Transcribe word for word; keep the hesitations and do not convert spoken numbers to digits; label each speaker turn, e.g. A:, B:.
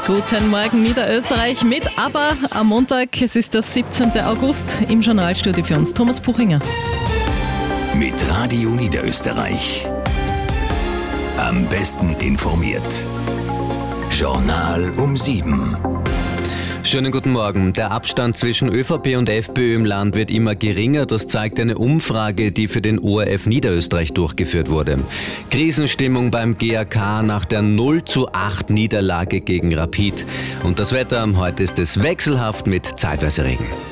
A: Guten Morgen Niederösterreich mit ABBA am Montag. Es ist der siebzehnten August. Im Journalstudio für uns Thomas Buchinger.
B: Mit Radio Niederösterreich. Am besten informiert. Journal um sieben.
C: Schönen guten Morgen. Der Abstand zwischen ÖVP und FPÖ im Land wird immer geringer. Das zeigt eine Umfrage, die für den O R F Niederösterreich durchgeführt wurde. Krisenstimmung beim G A K nach der null zu acht Niederlage gegen Rapid. Und das Wetter, heute ist es wechselhaft mit zeitweise Regen.